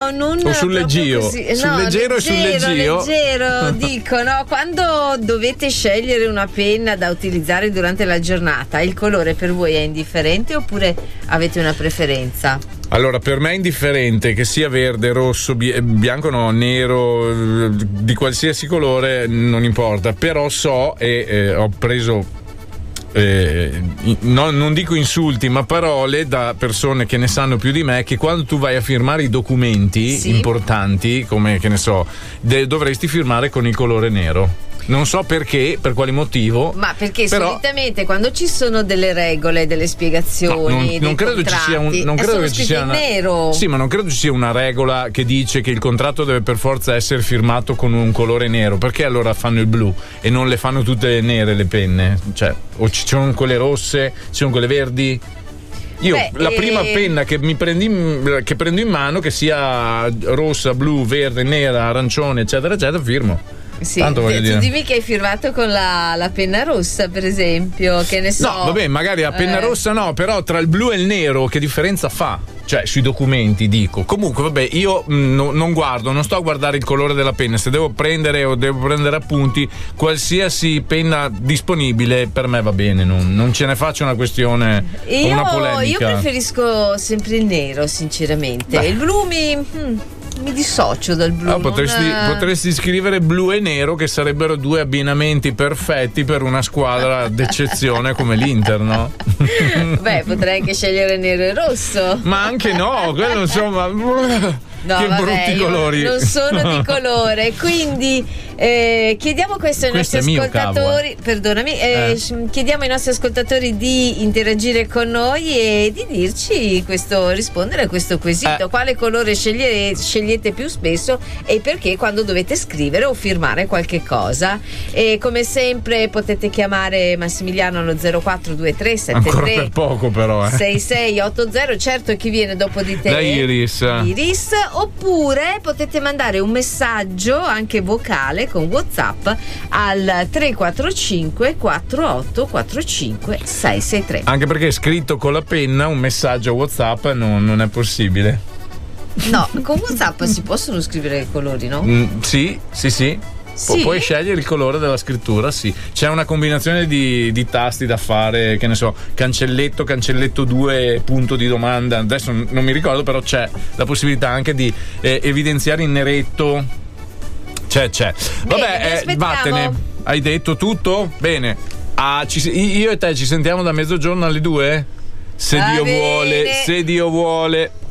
No, non o sul leggio? Sul leggero e sul leggio. Leggero, dico, no, quando dovete scegliere una penna da utilizzare durante la giornata, il colore per voi è indifferente oppure avete una preferenza? Allora, per me è indifferente che sia verde, rosso, bianco, no, nero, di qualsiasi colore, non importa. Però so e ho preso non dico insulti, ma parole da persone che ne sanno più di me, che quando tu vai a firmare i documenti importanti, come che ne so, dovresti firmare con il colore nero. Non so perché, per quale motivo. Ma perché solitamente quando ci sono delle regole, delle spiegazioni, non credo ci sia non credo che ci sia una, nero. Sì, ma non credo ci sia una regola che dice che il contratto deve per forza essere firmato con un colore nero. Perché allora fanno il blu e non le fanno tutte nere le penne? Cioè, o ci sono quelle rosse, ci sono quelle verdi. Io la prima penna che prendo in mano, che sia rossa, blu, verde, nera, arancione, eccetera, eccetera, firmo. Sì, tu dimmi che hai firmato con la penna rossa, per esempio, che ne so. No, vabbè, magari la penna rossa no, però tra il blu e il nero che differenza fa? Cioè, sui documenti dico. Comunque, vabbè, io non guardo, non sto a guardare il colore della penna. Se devo prendere o devo prendere appunti, qualsiasi penna disponibile per me va bene, non ce ne faccio una questione o una polemica. Io preferisco sempre il nero, sinceramente. Il blu mi dissocio dal blu. Potresti scrivere blu e nero, che sarebbero due abbinamenti perfetti per una squadra d'eccezione come l'Inter, no? Beh, potrei anche scegliere nero e rosso. Ma anche no, quello insomma. No, che vabbè, brutti colori. Non sono di colore, quindi chiediamo questo ai nostri ascoltatori. Perdonami, chiediamo ai nostri ascoltatori di interagire con noi e di dirci rispondere a questo quesito. Quale colore scegliete più spesso e perché quando dovete scrivere o firmare qualche cosa? E come sempre potete chiamare Massimiliano allo 042373 ancora per poco però 6680. Certo, chi viene dopo di te? La Iris. Oppure potete mandare un messaggio anche vocale con WhatsApp al 345 48 45 663. Anche perché scritto con la penna un messaggio WhatsApp non è possibile. No, con WhatsApp si possono scrivere i colori, no? Sì. Puoi scegliere il colore della scrittura, sì. C'è una combinazione di tasti da fare, che ne so, cancelletto 2, punto di domanda. Adesso non mi ricordo, però c'è la possibilità anche di evidenziare in neretto. C'è. Vabbè, vattene. Hai detto tutto? Bene. Io e te ci sentiamo da mezzogiorno alle 2? Se Dio vuole.